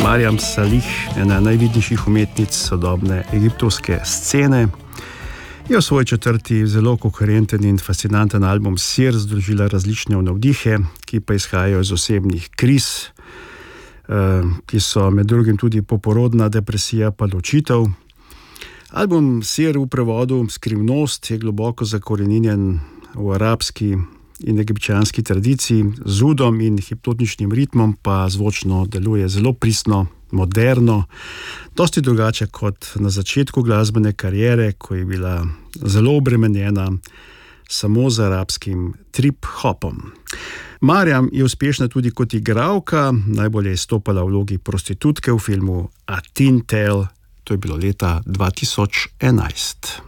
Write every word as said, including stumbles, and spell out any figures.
Mariam Salih, ena najvidnejših umetnic sodobne egiptovske scene, je v svoj četrti zelo koherenten in fascinanten album Sir združila različne navdihe, ki pa izhajajo iz osebnih kriz, ki so med drugim tudi poporodna depresija pa ločitev. Album Sir v prevodu Skrivnost je globoko zakoreninjen v arabski in egipčanski tradiciji, z udom in hipnotičnim ritmom pa zvočno deluje zelo pristno, moderno, dosti drugače kot na začetku glasbene kariere, ko je bila zelo obremenjena samo z arabskim trip-hopom. Mariam je uspešna tudi kot igralka, najbolje je izstopala v vlogi prostitutke v filmu A Teen Tale, to je bilo leta dva tisoč enajst.